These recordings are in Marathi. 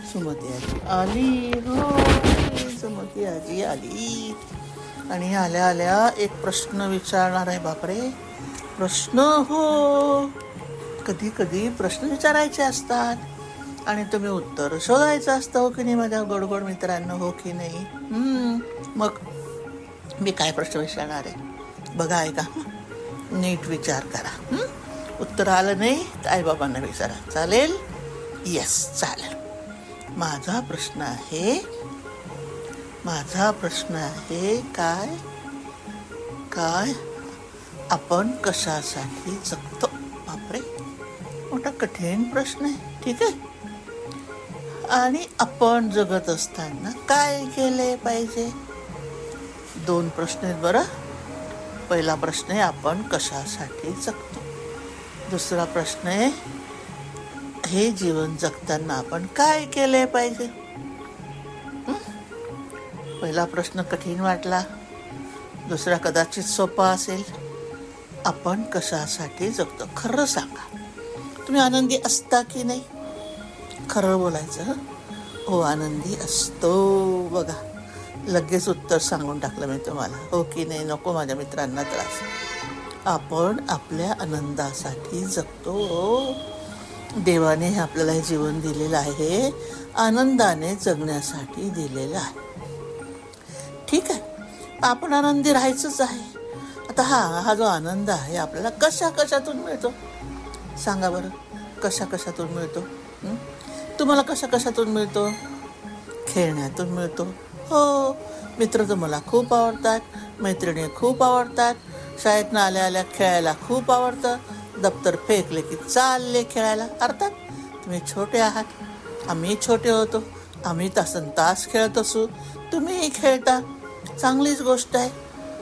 सुमती आजी आली हो. सुमती आजी आली आणि आल्या आल्या एक प्रश्न विचारणार आहे. बापरे, प्रश्न हो. कधी कधी प्रश्न विचारायचे असतात आणि तुम्ही उत्तर शोधायचं असतं, हो की नाही माझ्या गोडगोड मित्रांनो, हो की नाही? मग मी काय प्रश्न विचारणार आहे बघा, ऐका, नीट विचार करा. उत्तर आलं नाही तर आईबाबांना विचारा, चालेल? येस, चालेल. माझा प्रश्न आहे काय काय आपण कशासाठी जगतो? बापरे, मोठा कठीण प्रश्न आहे. ठीक आहे. आणि आपण जगत असताना काय केले पाहिजे? 2 प्रश्न आहेत बरं. पहिला प्रश्न आहे आपण कशासाठी जगतो. दुसरा प्रश्न आहे हे जीवन जगताना आपण काय केले पाहिजे. पहिला प्रश्न कठीण वाटला, दुसरा कदाचित सोपा असेल. आपण कशासाठी जगतो? खरं सांगा, तुम्ही आनंदी असता की नाही? खरं बोलायचं. हो, आनंदी असतो. बघा, लगेच उत्तर सांगून टाकलं मी तुम्हाला, हो की नाही? नको माझ्या मित्रांना त्रास. आपण आपल्या आनंदासाठी जगतो. देवाने हे आपल्याला हे जीवन दिलेलं आहे, आनंदाने जगण्यासाठी दिलेलं आहे. ठीक आहे, आपण आनंदी राहायचंच आहे. आता हा जो आनंद आहे आपल्याला कशातून मिळतो सांगा बरं? कशातून मिळतो? तुम्हाला कशातून मिळतो? खेळण्यातून मिळतो. हो, मित्र तर मला खूप आवडतात, मैत्रिणी खूप आवडतात, शाळेतनं आल्या खेळायला खूप आवडतं, दप्तर फेकले की चालले खेळायला. अर्थात तुम्ही छोटे आहात, आम्ही छोटे होतो, आम्ही तास खेळत असू, तुम्हीही खेळता, चांगलीच गोष्ट आहे.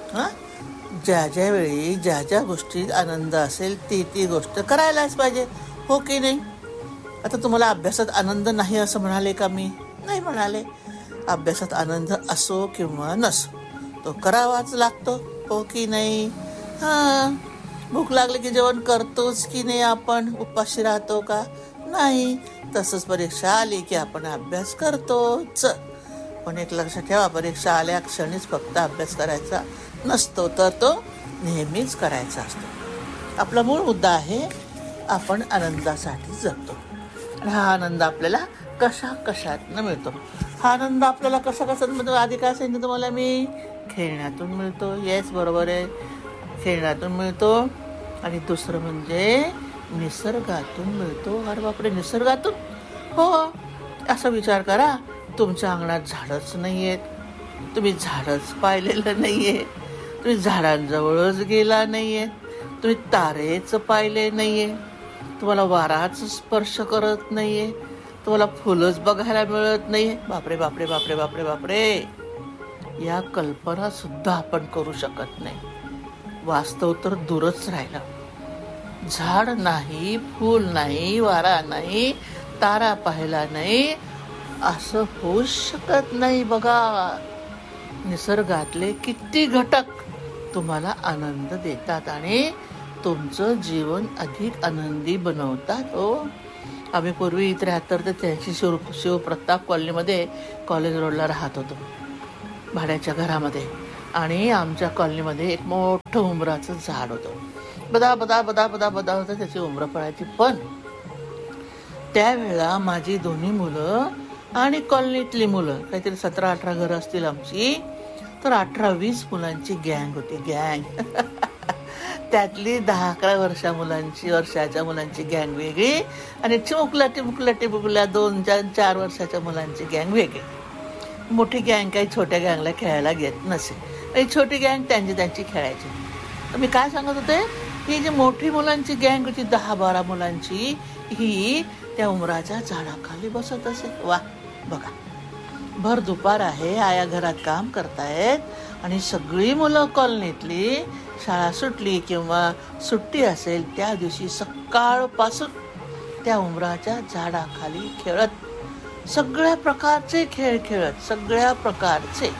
ज्या वेळी ज्या गोष्टीत आनंद असेल ती गोष्ट करायलाच पाहिजे, हो की नाही? आता तुम्हाला अभ्यासात आनंद नाही असं म्हणाले का मी? नाही म्हणाले. अभ्यासात आनंद असो किंवा नसो, तो करावाच लागतो, हो की नाही? भूक लागली की जेवण करतोच की नाही? आपण उपाशी राहतो का? नाही. तसंच परीक्षा आली की आपण अभ्यास करतोच. पण एक लक्षात ठेवा, परीक्षा आल्या क्षणीच फक्त अभ्यास करायचा नसतो, तर तो नेहमीच करायचा असतो. आपला मूळ मुद्दा आहे आपण आनंदासाठी जगतो. आणि हा आनंद आपल्याला कशातनं मिळतो? हा आनंद आपल्याला कशात मिळतो? आधी काय सांगितलं तुम्हाला मी? खेळण्यातून मिळतो. येस, बरोबर आहे, खेळण्यातून मिळतो. आणि दुसरं म्हणजे निसर्गातून मिळतो. अरे बापरे, निसर्गातून? हो, असा विचार करा, तुमच्या अंगणात झाडच नाही आहेत, तुम्ही झाडच पाहिलेलं नाही आहे, तुम्ही झाडांजवळच गेला नाही आहे, तुम्ही तारेच पाहिले नाही आहे, तुम्हाला वाराच स्पर्श करत नाही आहे, तुम्हाला फुलंच बघायला मिळत नाही आहे. बापरे बापरे बापरे बापरे बापरे, या कल्पना सुद्धा आपण करू शकत नाही. वास्तव तर दूरच राहिलं. झाड नाही, फूल नाही, वारा नाही, तारा पाहिला नाही, असं होऊच शकत नाही. बघा, निसर्गातले किती घटक तुम्हाला आनंद देतात आणि तुमचं जीवन अधिक आनंदी बनवतात. हो, आम्ही पूर्वी 73 ते 83 शिवप्रताप कॉलनीमध्ये कॉलेज रोडला राहत होतो, भाड्याच्या घरामध्ये. आणि आमच्या कॉलनीमध्ये एक मोठं उंबराचं झाड होतं. बदा बदा बदा बदा बदा होतं, त्याची उंबरं पडायची. पण त्यावेळेला माझी 2 मुलं आणि कॉलनीतली मुलं, काहीतरी 17-18 घरं असतील आमची, तर 18-20 मुलांची गँग होती. गँग त्यातली 10-11 वर्षाच्या मुलांची गँग वेगळी आणि चिमुकल्या 2-4 वर्षाच्या मुलांची गँग वेगळी. मोठी गँग काही छोट्या गँगला खेळायला घेत नसे, आणि छोटी गँग त्यांची खेळायची. तर मी काय सांगत होते, ही जी मोठी मुलांची गँग होती 10-12 मुलांची, ही त्या उमराच्या झाडाखाली बसत असे. वा, बघा, भर दुपार आहे, आया घरात काम करतायत आणि सगळी मुलं कॉलनीतली शाळा सुटली किंवा सुट्टी असेल त्या दिवशी सकाळपासून त्या उमराच्या झाडाखाली खेळत, सगळ्या प्रकारचे खेळ खेळत, सगळ्या प्रकारचे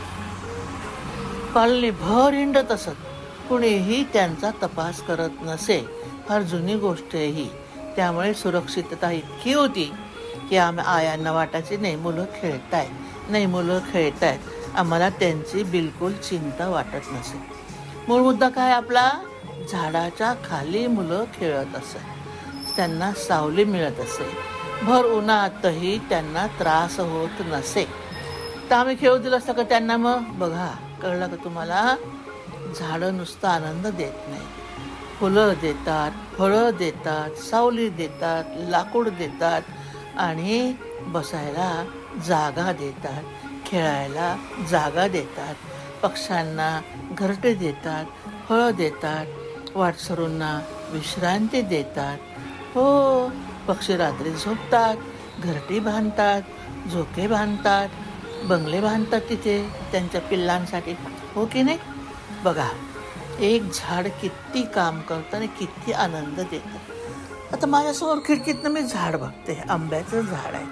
कॉलनी भर हिंडत असत. कुणीही त्यांचा तपास करत नसे. फार जुनी गोष्ट आहे ही. त्यामुळे सुरक्षितता इतकी होती की आयांना वाटायची नाही मुलं खेळतायत, नाही मुलं खेळतायत, आम्हाला त्यांची बिलकुल चिंता वाटत नसे. मूळ मुद्दा काय आपला, झाडाच्या खाली मुलं खेळत असत, त्यांना सावली मिळत असे, भर उन्हातही त्यांना त्रास होत नसे, तर आम्ही खेळू दिलं असतं का त्यांना? मग बघा, कळलं का तुम्हाला? झाडं नुसतं आनंद देत नाही, फुलं देतात, फळं देतात, सावली देतात, लाकूड देतात आणि बसायला जागा देतात, खेळायला जागा देतात, पक्ष्यांना घरटे देतात, फळं देतात, वाटसरूंना विश्रांती देतात. हो, पक्षी रात्री झोपतात, घरटी बांधतात, झोके बांधतात, बंगले बांधतात तिथे त्यांच्या पिल्लांसाठी, हो की नाही? बघा, एक झाड किती काम करतं आणि किती आनंद देतं. आता माझ्यासमोर खिडकीतनं मी झाड बघते, आंब्याचं झाड आहे,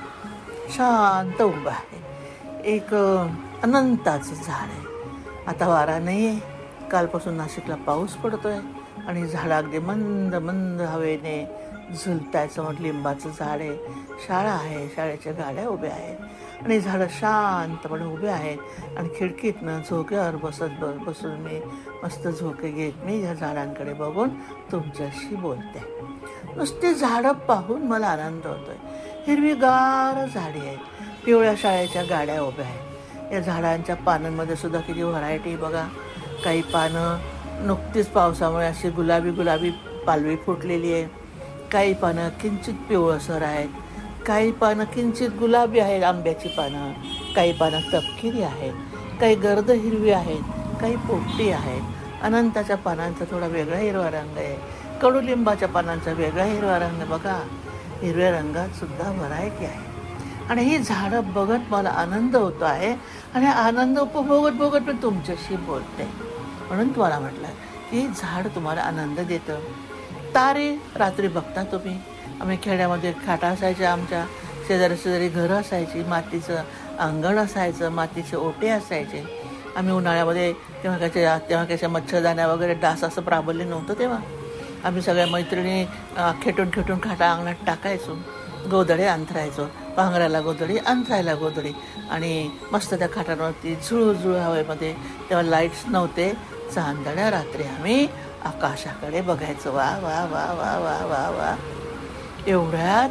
शांत उभं आहे, एक अनंताचं झाड आहे. आता वारा नाही आहे, कालपासून नाशिकला पाऊस पडतोय आणि झाड अगदी मंद मंद हवेने झुलताय. समोर लिंबाचं झाड आहे, शाळा आहे, शाळेच्या गाड्या उभ्या आहेत आणि झाडं शांतपणे उभे आहेत आणि खिडकीतनं झोक्यावर बसून मी मस्त झोके घेत मी ह्या झाडांकडे बघून तुमच्याशी बोलते. नुसते झाडं पाहून मला आनंद होतोय. हिरवीगार झाडी आहेत, पिवळ्या शाळेच्या गाड्या उभ्या आहेत. या झाडांच्या पानांमध्ये सुद्धा किती व्हरायटी बघा. काही पानं नुकतीच पावसामुळे अशी गुलाबी गुलाबी पालवी फुटलेली आहे, काही पानं किंचित पिवळसर आहेत, काही पानं किंचित गुलाबी आहेत आंब्याची पानं, काही पानं तपकिरी आहेत, काही गर्द हिरवी आहेत, काही पोपटी आहेत. अनंताच्या पानांचा थोडा वेगळा हिरवा रंग आहे, कडुलिंबाच्या पानांचा वेगळा हिरवा रंग. बघा, हिरव्या रंगात सुद्धा व्हरायटी आहे आणि ही झाडं बघत मला आनंद होतो आहे आणि आनंद उपभोगत मी तुमच्याशी बोलते. म्हणून तुम्हाला म्हटलं की झाड तुम्हाला आनंद देतं. तारे रात्री बघता तुम्ही. आम्ही खेड्यामध्ये खाटा असायच्या, आमच्या शेजारी घरं असायची, मातीचं अंगण असायचं, मातीचे ओटे असायचे. आम्ही उन्हाळ्यामध्ये तेव्हा कशा मच्छरदाण्या वगैरे डास असं प्राबल्य नव्हतं, तेव्हा आम्ही सगळ्या मैत्रिणी खेटून खाटा अंगणात टाकायचो, गोधडे अंथरायचो, पांघरायला गोधडी, अंथरायला गोधडी आणि मस्त त्या खाटांवरती झुळझुळ हवेमध्ये. तेव्हा लाईट्स नव्हते, चांदण्या रात्री आम्ही आकाशाकडे बघायचो. वा वा वा वा वा वा वा, एवढ्या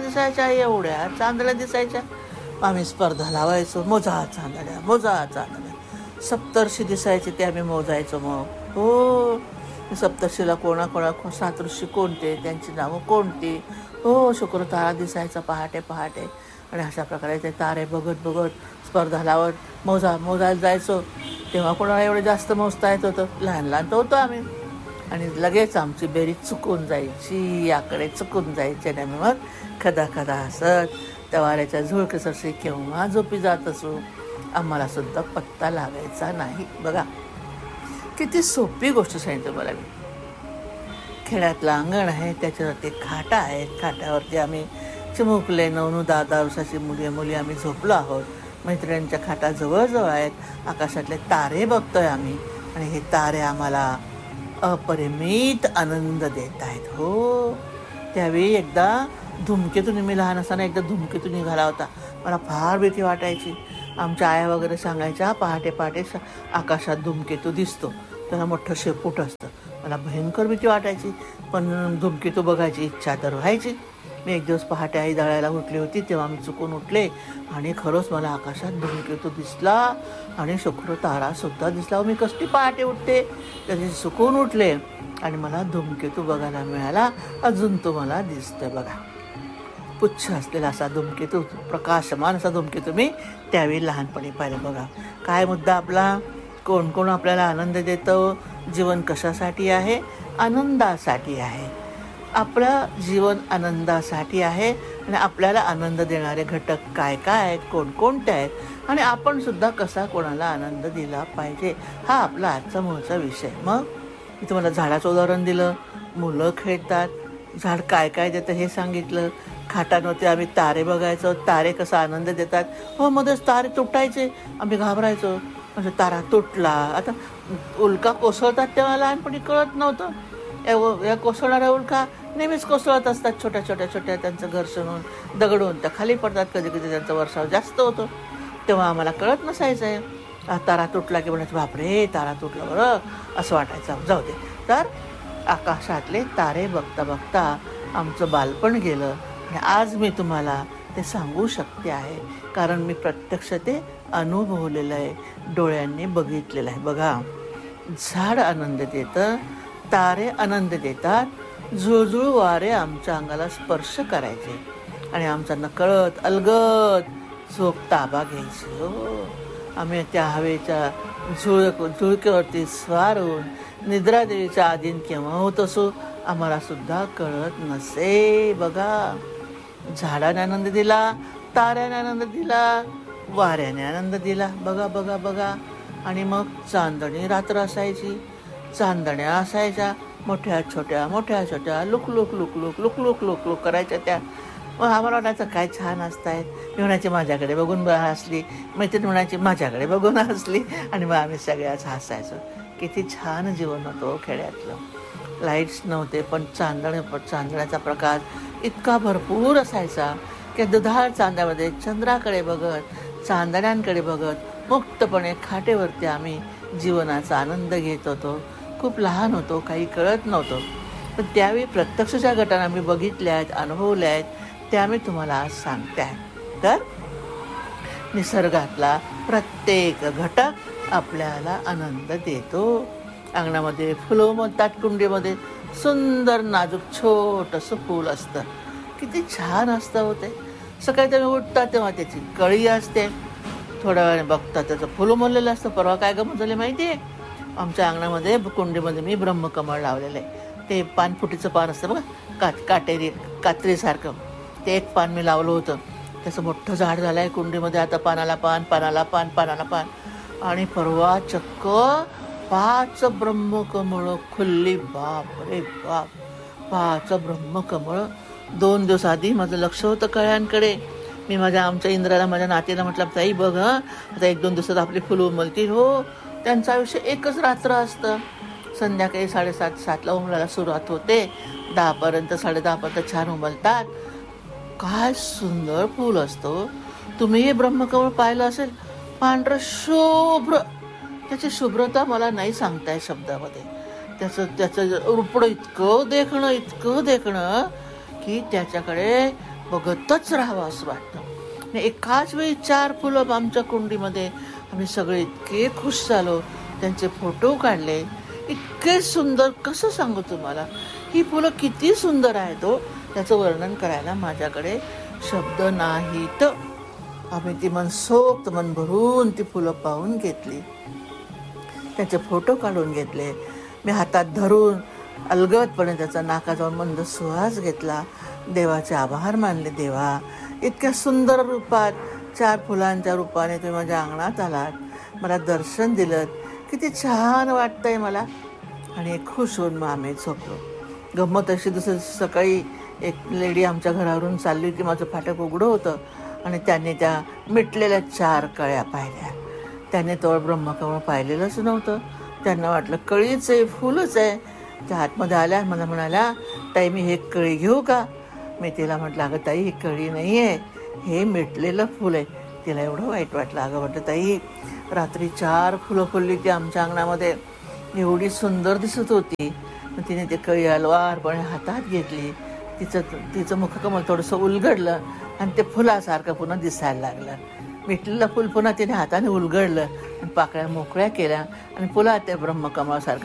चांदण्या दिसायच्या. आम्ही स्पर्धा लावायचो, मोजा चांदण्या. सप्तर्षी दिसायचे, ते आम्ही मोजायचो. मग हो, सप्तर्षीला कोणा 7 ऋषी कोणते, त्यांची नावं कोणती. हो, शुक्र तारा दिसायचा पहाटे आणि अशा प्रकारे ते तारे बघत स्पर्धा लावत मोजायला जायचो. तेव्हा कोणाला एवढं जास्त मोजता येत होतं, लहान तर होतो आम्ही. आणि लगेच आमची बेरीज चुकून जायची, याकडे चुकून जायची आणि आम्ही मग खदा हसत त्या वाऱ्याच्या झुळकेसरशी केव्हा झोपी जात असू, आम्हाला सुद्धा पत्ता लागायचा नाही. बघा, किती सोपी गोष्ट सांगितली मला मी. खेड्यातलं अंगण आहे, त्याच्यावरती खाटा आहेत, खाट्यावरती आम्ही चिमुकले 9-10 वर्षाची मुली आम्ही झोपलो आहोत. मैत्रिणींच्या खाटा जवळ आहेत, आकाशातले तारे बघतोय आम्ही आणि हे तारे आम्हाला अपरिमित आनंद देत आहेत. हो, त्यावेळी एकदा धूमकेतू, मी लहान असताना एकदा धूमकेतू निघाला होता. मला फार भीती वाटायची. आमच्या आया वगैरे सांगायच्या, पहाटे आकाशात धूमकेतू दिसतो, त्याला मोठं शेपूट असतं. मला भयंकर भीती वाटायची, पण धूमकेतू बघायची इच्छा तर व्हायची. मी एक दिवस पहाटे आई दळायला उठली होती, तेव्हा मी चुकून उठले आणि खरंच मला आकाशात धूमकेतू दिसला आणि शुक्र तारासुद्धा दिसला. मी कसली पहाटे उठते, त्याची चुकून उठले आणि मला धूमकेतू बघायला मिळाला. अजून तो मला दिसतोय बघा, पुच्छ असलेला असा धूमकेतू, प्रकाशमान असा धूमकेतू मी त्यावेळी लहानपणी पाहिलं. बघा, काय मुद्दा आपला, कोण आपल्याला आनंद देतं. जीवन कशासाठी आहे? आनंदासाठी आहे. आपलं जीवन आनंदासाठी आहे आणि आपल्याला आनंद देणारे घटक काय आहेत, कोणकोणते आहेत आणि आपण सुद्धा कसा कोणाला आनंद दिला पाहिजे, हा आपला आजचा मूळचा विषय. मग मी तुम्हाला झाडाचं उदाहरण दिलं, मुलं खेळतात, झाड काय देतं हे सांगितलं. खाटांवरती आम्ही तारे बघायचो, तारे कसा आनंद देतात. हो, मध्येच तारे तुटायचे, आम्ही घाबरायचो, म्हणजे तारा तुटला. आता उल्का कोसळतात तेव्हा लहानपणी कळत नव्हतं, या कोसळणाऱ्या उल्का नेहमीच कोसळत असतात छोट्या छोट्या छोट्या, त्यांचं घर्षण दगडून त्या खाली पडतात. कधी कधी त्यांचा वर्षाव जास्त होतो. तेव्हा आम्हाला कळत नसायचं आहे. तारा तुटला की म्हणायचं बापरे तारा तुटला बरं, असं वाटायचं. जाऊ दे. तर आकाशातले तारे बघता बघता आमचं बालपण गेलं. आणि आज मी तुम्हाला ते सांगू शकते आहे, कारण मी प्रत्यक्ष ते अनुभवलेलं आहे, डोळ्यांनी बघितलेलं आहे. बघा, झाड आनंद देतं, तारे आनंद देतात, झुळझुळ वारे आमच्या अंगाला स्पर्श करायचे आणि आमचा नकळत अलगद झोप ताबा घ्यायची. हो, आम्ही त्या हवेच्या झुळक्यावरती स्वार होऊन निद्रादेवीच्या आधीन केव्हा होत असो आम्हाला सुद्धा कळत नसे. बघा, झाडाने आनंद दिला, ताऱ्याने आनंद दिला, वाऱ्याने आनंद दिला. बघा बघा बघा. आणि मग चांदणी रात्र असायची, चांदण्या असायच्या, मोठ्या छोट्या मोठ्या छोट्या look look look look look look look look करायच्या त्या. मग आम्हाला वाटायचं काय छान असतायत. मी म्हणायची माझ्याकडे बघून हसली, मैत्रीण म्हणायची माझ्याकडे बघून हसली, आणि मग आम्ही सगळ्याच हसायचो. किती छान जीवन होतं खेड्यातलं. लाईट्स नव्हते, पण चांदण्याचा प्रकाश इतका भरपूर असायचा की दुधाळ चांदण्यामध्ये चंद्राकडे बघत, चांदण्यांकडे बघत मुक्तपणे खाटेवरती आम्ही जीवनाचा आनंद घेत होतो. खूप लहान होतो, काही कळत नव्हतं, पण त्यावेळी प्रत्यक्ष ज्या घटना आम्ही बघितल्या आहेत, अनुभवल्या आहेत, त्या मी तुम्हाला आज सांगते आहे. तर निसर्गातला प्रत्येक घटक आपल्याला आनंद देतो. अंगणामध्ये फुलं उमलतात, कुंडीमध्ये सुंदर नाजूक छोटंसं फूल असतं, किती छान असतं होते. सकाळी तुम्ही उठता तेव्हा त्याची कळी असते, थोड्या वेळाने बघता त्याचं फुल उमललेलं असतं. परवा काय गमत झाली माहिती आहे, आमच्या अंगणामध्ये कुंडीमध्ये मी ब्रह्मकमळ लावलेलं आहे. ते पानफुटीचं पान असतं बघा, काटेरी कात्रीसारखं, ते एक पान मी लावलं होतं. त्याचं मोठं झाड झालं आहे कुंडीमध्ये. आता पानाला पान, पानाला पान, पानाला पान. आणि परवा चक्क 5 ब्रह्मकमळ खुलली. बाप रे बाप, 5 ब्रह्मकमळ. 2 दिवस आधी माझं लक्ष होतं कळ्यांकडे. मी आमच्या इंद्राला, माझ्या नातीला म्हटलं, ताई बघ आता 1-2 दिवसात आपली फुलं उमलतील. हो, त्यांचं आयुष्य एकच रात्र असतं. संध्याकाळी 7:30-7ला उमलायला सुरुवात होते, 10पर्यंत 10:30पर्यंत छान उमलतात. काय सुंदर फूल असतं. तुम्ही हे ब्रह्मकमळ पाहिलं असेल, पांढरं शुभ्र. त्याची शुभ्रता मला नाही सांगताय शब्दामध्ये. त्याचं रुपडं इतकं देखणं की त्याच्याकडे बघतच राहावं असं वाटतं. एकाच वेळी 4 फुलं आमच्या कुंडीमध्ये. आम्ही सगळे इतके खुश झालो, त्यांचे फोटो काढले. इतके सुंदर, कसं सांगू तुम्हाला, ही फुलं किती सुंदर आहेत हो, त्याचं वर्णन करायला माझ्याकडे शब्द नाहीत. आम्ही ती मनसोक्त मन भरून ती फुलं पाहून घेतली, त्याचे फोटो काढून घेतले. मी हातात धरून अलगदपणे त्याचा नाकाजवळ मंद सुवास घेतला. देवाचे आभार मानले. देवा, इतक्या सुंदर रूपात 4 फुलांच्या रूपाने तुम्ही माझ्या अंगणात आलात, मला दर्शन दिलं, किती छान वाटतंय मला. आणि खुश होऊन मग आम्ही झोपलो. गंमत अशी, दुसऱ्या सकाळी एक लेडी आमच्या घरावरून चालली होती. माझं फाटक उघडं होतं आणि त्यांनी त्या मिटलेल्या 4 कळ्या पाहिल्या. त्याने तो ब्रह्मकमळ पाहिलेलंच नव्हतं. त्यांना वाटलं कळीच आहे, फुलच आहे. त्या आतमध्ये आल्या, मला म्हणाल्या, ताई मी हे कळी घेऊ का? मी तिला म्हटलं, अगं ताई ही कळी नाही आहे, हे मिटलेलं फुल आहे. तिला एवढं वाईट वाटलं. अगं म्हटलं, ताई रात्री 4 फुलं फुलली ती आमच्या अंगणामध्ये, एवढी सुंदर दिसत होती. मग तिने ते कळी अलवारपणे हातात घेतली. तिचं मुखकमल थोडंसं उलगडलं आणि ते फुलासारखं पुन्हा दिसायला लागलं. मिटलेलं फुल पुन्हा तिने हाताने उलगडलं आणि पाकळ्या मोकळ्या केल्या आणि पुन्हा त्या ब्रह्मकमळासारखं